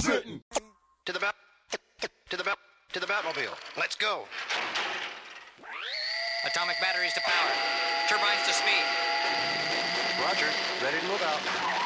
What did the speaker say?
representing. To the Batmobile. Let's go. Atomic batteries to power. Turbines to speed. Roger. Ready to move out.